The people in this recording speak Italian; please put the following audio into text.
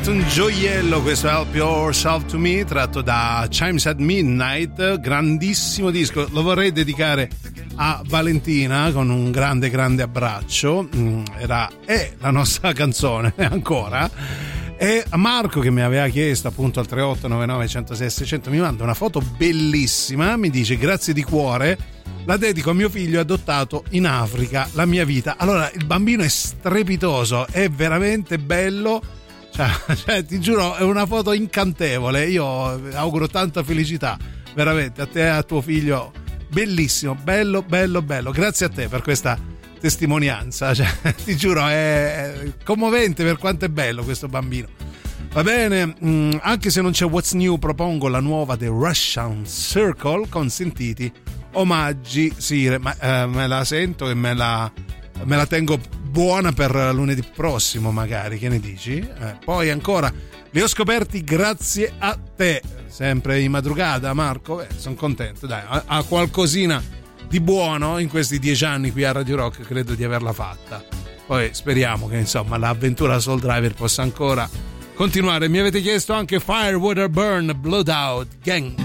veramente un gioiello questo Help Yourself to Me, tratto da Chimes at Midnight, grandissimo disco, lo vorrei dedicare a Valentina con un grande abbraccio, è la nostra canzone ancora, e a Marco che mi aveva chiesto appunto al 3899 106 600, mi manda una foto bellissima, mi dice grazie di cuore, la dedico a mio figlio adottato in Africa, la mia vita. Allora il bambino è strepitoso, è veramente bello, cioè ti giuro è una foto incantevole, io auguro tanta felicità veramente a te e a tuo figlio, bellissimo, bello, grazie a te per questa testimonianza, cioè, ti giuro è commovente per quanto è bello questo bambino. Va bene, anche se non c'è What's New, propongo la nuova The Russian Circle con sentiti omaggi. Sì, me la sento e me la tengo buona per lunedì prossimo magari, che ne dici? Poi ancora li ho scoperti grazie a te, sempre in madrugada Marco, sono contento, dai, ha qualcosina di buono in questi 10 anni qui a Radio Rock, credo di averla fatta. Poi speriamo che insomma l'avventura Soul Driver possa ancora continuare. Mi avete chiesto anche Fire, Water, Burn, Blood Out Gang.